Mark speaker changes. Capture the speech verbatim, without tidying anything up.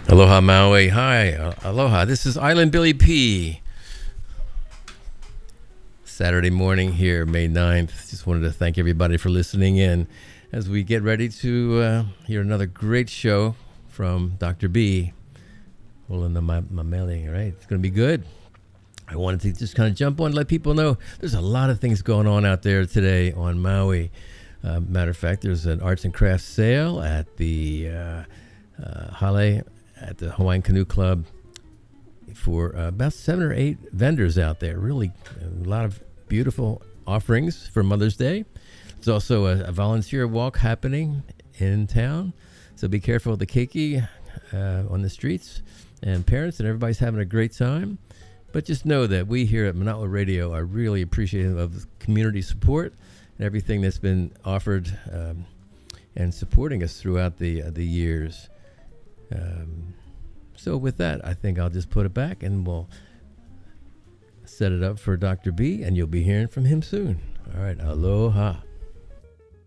Speaker 1: Aloha Maui. Hi. Uh, aloha. This is Island Billy P. Saturday morning here, May ninth. Just wanted to thank everybody for listening in as we get ready to uh, hear another great show from Doctor B. Holding the Mameli, right? It's going to be good. I wanted to just kind of jump on and let people know there's a lot of things going on out there today on Maui. Uh, matter of fact, there's an arts and crafts sale at the uh, uh, Hale at the Hawaiian Canoe Club for uh, about seven or eight vendors out there. Really a lot of beautiful offerings for Mother's Day. There's also a, a volunteer walk happening in town. So be careful with the keiki uh, on the streets. And parents and everybody's having a great time. But just know that we here at Manawa Radio are really appreciative of community support and everything that's been offered um, and supporting us throughout the uh, the years. Um, so with that, I think I'll just put it back and we'll set it up for Doctor B, and you'll be hearing from him soon. All right, aloha.